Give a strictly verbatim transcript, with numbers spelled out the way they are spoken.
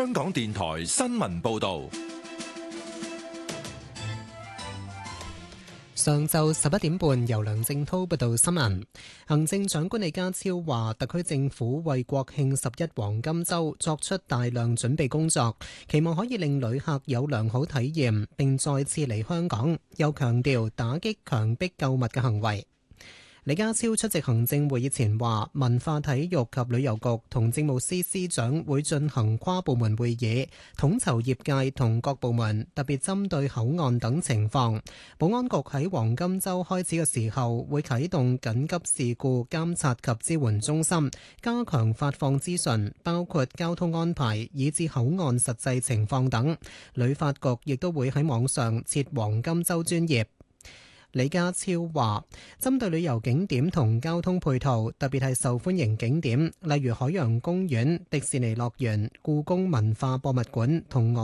香港電台新聞報道。 上晝十一點半，由梁正滔報道新聞。行政長官李家超話，特區政府為國慶十一黃金週作出大量準備工作，期望可以令旅客有良好體驗並再次嚟香港。又強調打擊強迫購物嘅行為。李家超出席行政會議前話，文化體育及旅遊局同政務司司長會進行跨部門會議，統籌業界同各部門，特別針對口岸等情況。保安局喺黃金週開始嘅時候會啟動緊急事故監察及支援中心，加強發放資訊，包括交通安排以至口岸實際情況等。旅發局亦都會喺網上設黃金週專頁。李家超話，針對旅遊景點同交通配套，特別係受歡迎景點，例如海洋公園、迪士尼樂園、故宮文化博物館同